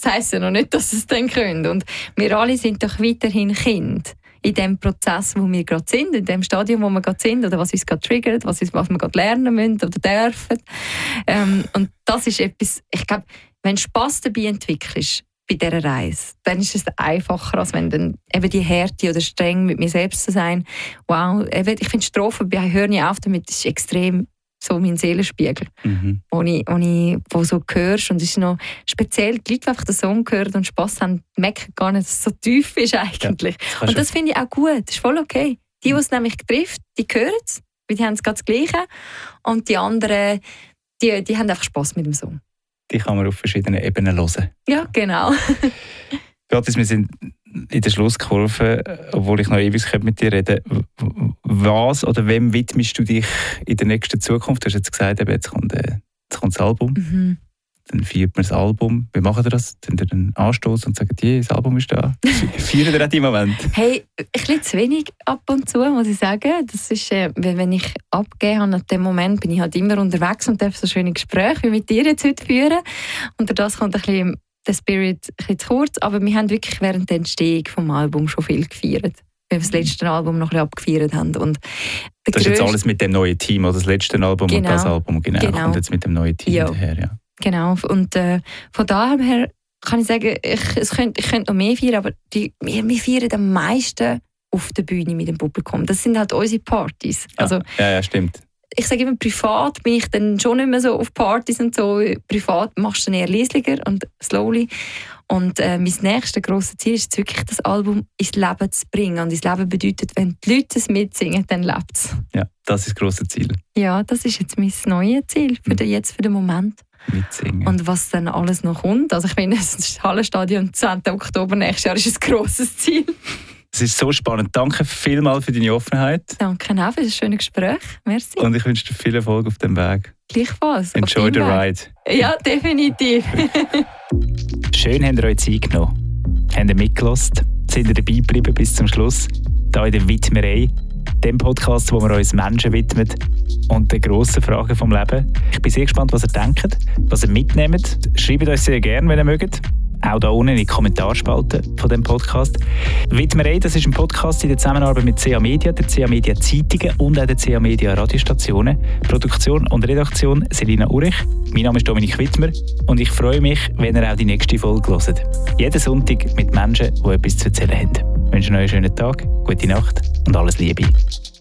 das heisst ja noch nicht, dass sie es dann können. Und wir alle sind doch weiterhin Kinder in dem Prozess, wo wir gerade sind, in dem Stadium, wo wir gerade sind, oder was uns gerade triggert, was wir gerade lernen müssen oder dürfen. Und das ist etwas, ich glaube, wenn du Spass dabei entwickelst, bei dieser Reise, dann ist es einfacher, als wenn dann eben die Härte oder streng mit mir selbst zu sein. Wow, ich finde Strophen, ich höre nicht auf damit, das ist extrem so mein Seelenspiegel, wo so hörst. Und es ist noch speziell, die Leute, die einfach den Song hören und Spass haben, merken gar nicht, dass es so tief ist eigentlich. Ja, und das finde ich auch gut, das ist voll okay. Die es nämlich trifft, die hören es, weil die haben es gerade das Gleiche. Und die anderen, die haben einfach Spass mit dem Song. Die kann man auf verschiedenen Ebenen hören. Ja, genau. Beatrice, wir sind in der Schlusskurve, obwohl ich noch ewig mit dir reden könnte. Was oder wem widmest du dich in der nächsten Zukunft? Du hast jetzt gesagt, jetzt kommt das Album. Mhm. Dann feiert man das Album. Wie machen wir das? Dann einen Anstoß und sagen, das Album ist da. Feiern wir auch diesen Moment? Hey, ein bisschen zu wenig ab und zu, muss ich sagen. Das ist, wenn ich abgegeben habe, an dem Moment bin ich halt immer unterwegs und darf so schöne Gespräche wie mit dir jetzt heute führen. Und das kommt ein bisschen der Spirit ein bisschen zu kurz. Aber wir haben wirklich während der Entstehung vom Album schon viel gefeiert. Weil wir das letzte Album noch ein bisschen abgefeiert haben. Und das ist jetzt alles mit dem neuen Team, oder das letzte Album und das Album, genau. Kommt jetzt mit dem neuen Team daher, ja. Genau, und von daher kann ich sagen, ich könnte noch mehr feiern, aber wir feiern am meisten auf der Bühne mit dem Publikum. Das sind halt unsere Partys. Also, ja, stimmt. Ich sage immer, privat bin ich dann schon nicht mehr so auf Partys und so. Privat machst du dann eher leislicher und slowly. Und mein nächstes grosses Ziel ist wirklich, das Album ins Leben zu bringen. Und ins Leben bedeutet, wenn die Leute es mitsingen, dann lebt es. Ja, das ist das grosse Ziel. Ja, das ist jetzt mein neues Ziel für den Moment. Mitsingen. Und was dann alles noch kommt. Also ich meine, das Hallenstadion 10. Oktober nächstes Jahr ist ein grosses Ziel. Es ist so spannend. Danke vielmals für deine Offenheit. Danke auch für das schöne Gespräch. Merci. Und ich wünsche dir viel Erfolg auf dem Weg. Gleichfalls. Enjoy the ride. Ja, definitiv. Schön, habt ihr euch Zeit genommen. Habt ihr mitgelassen? Sind ihr dabei geblieben bis zum Schluss? Hier in der Widmerei. Dem Podcast, wo wir uns Menschen widmen und den grossen Fragen vom Leben. Ich bin sehr gespannt, was ihr denkt, was ihr mitnehmt. Schreibt uns sehr gerne, wenn ihr mögt. Auch da unten in die Kommentarspalte von dem Podcast. Widmerei, das ist ein Podcast in der Zusammenarbeit mit CA Media, der CA Media Zeitungen und auch der CA Media Radiostationen. Produktion und Redaktion Selina Urich. Mein Name ist Dominik Wittmer und ich freue mich, wenn ihr auch die nächste Folge hört. Jeden Sonntag mit Menschen, die etwas zu erzählen haben. Ich wünsche euch einen schönen Tag, gute Nacht und alles Liebe.